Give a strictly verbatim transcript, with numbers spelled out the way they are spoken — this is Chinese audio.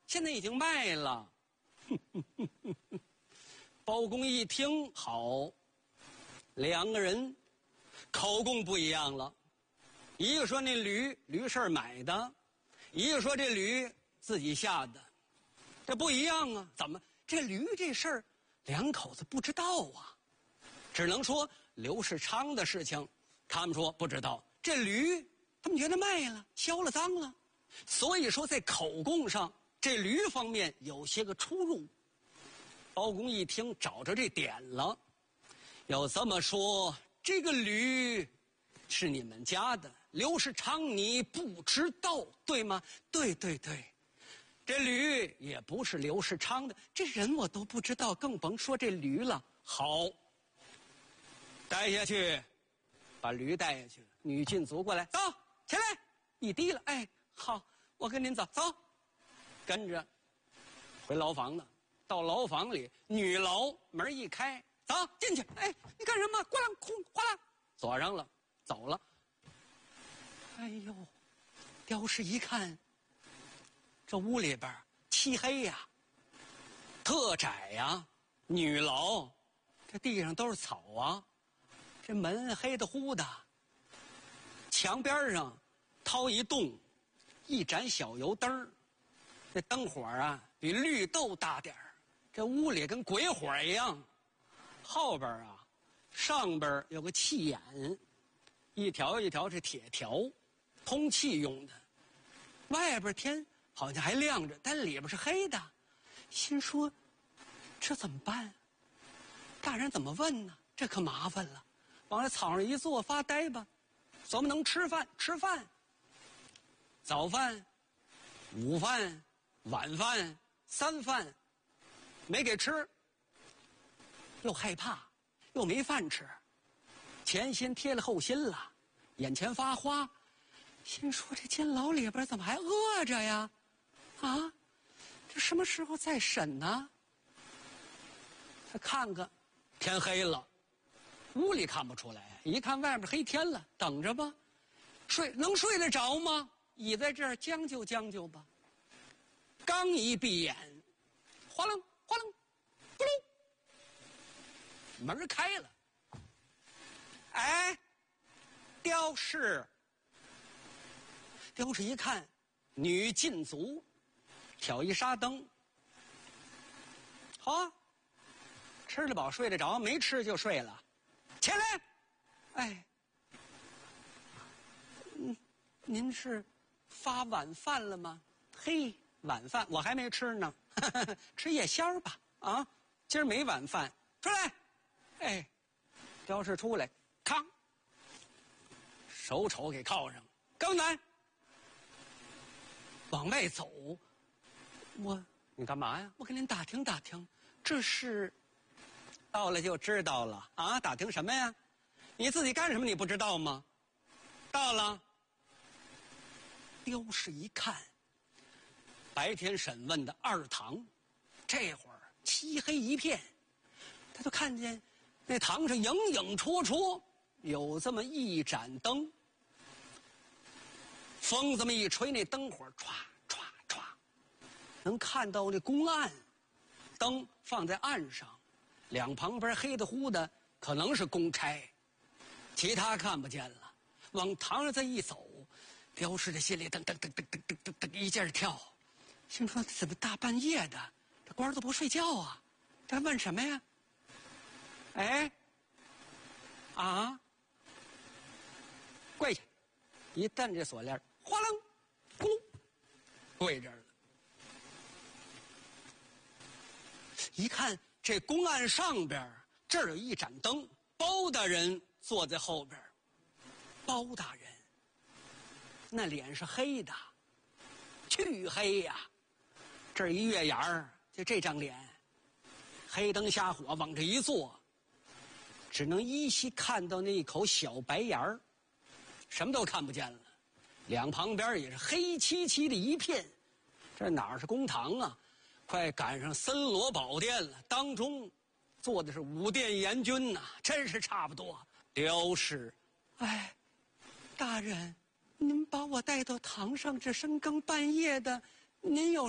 现在已经卖了。包公一听，好，两个人口供不一样了。一个说那驴驴是买的，一个说这驴自己下的，这不一样啊！怎么这驴这事儿两口子不知道啊？只能说刘世昌的事情，他们说不知道。这驴他们觉得卖了，销了赃了，所以说在口供上这驴方面有些个出入。包公一听找着这点了，要这么说，这个驴是你们家的，刘世昌你不知道对吗？对对对，这驴也不是刘世昌的，这人我都不知道，更甭说这驴了。好，带下去，把驴带下去了。女禁足过来，走起来，一提了，哎，好，我跟您走，走，跟着回牢房了。到牢房里，女牢门一开，走进去。哎，你干什么？咣啷空哗啦，锁上了，走了。哎呦，刁氏一看，这屋里边漆黑呀，特窄呀，女牢，这地上都是草啊，这门黑的乎的，墙边上掏一洞，一盏小油灯，这灯火啊比绿豆大点儿。这屋里跟鬼火一样，后边啊，上边有个气眼，一条一条是铁条，通气用的。外边天好像还亮着，但里边是黑的。心说，这怎么办？大人怎么问呢？这可麻烦了。往那草上一坐，发呆吧。怎么能吃饭？吃饭。早饭、午饭、晚饭、三饭。没给吃，又害怕，又没饭吃，前心贴了后心了，眼前发花，心说这监牢里边怎么还饿着呀？啊，这什么时候再审呢？他看看，天黑了，屋里看不出来，一看外面黑天了，等着吧，睡能睡得着吗？倚在这儿将就将就吧。刚一闭眼，哗楞。哗楞，咕噜，门开了。哎，刁氏，刁氏一看，女禁足，挑一纱灯。好啊，吃得饱睡得着，没吃就睡了。起来，哎，嗯，您是发晚饭了吗？嘿，晚饭我还没吃呢。吃夜宵吧，啊，今儿没晚饭，出来，哎，刁氏出来，康，手肘给铐上，跟来，往外走，我，你干嘛呀？我跟您打听打听，这是，到了就知道了啊，打听什么呀？你自己干什么你不知道吗？到了，刁氏一看。白天审问的二堂，这会儿漆黑一片，他就看见那堂上影影绰绰有这么一盏灯，风这么一吹，那灯火唰唰唰，能看到那公案，灯放在案上，两旁边黑的乎的，可能是公差，其他看不见了。往堂上这一走，刁氏的心里噔噔噔噔噔噔噔一劲儿跳。心说怎么大半夜的，这官都不睡觉啊？这还问什么呀？哎，啊，跪下！一蹬这锁链，哗楞，咕噜，跪这儿了。一看这公案上边这儿有一盏灯，包大人坐在后边。包大人那脸是黑的，黢黑呀、啊。这儿一月牙儿，就这张脸，黑灯瞎火往这一坐，只能依稀看到那一口小白牙儿，什么都看不见了。两旁边也是黑漆漆的一片，这哪是公堂啊？快赶上森罗宝殿了，当中坐的是五殿阎君呐、啊，真是差不多。刁氏，哎，大人，您把我带到堂上，这深更半夜的，您有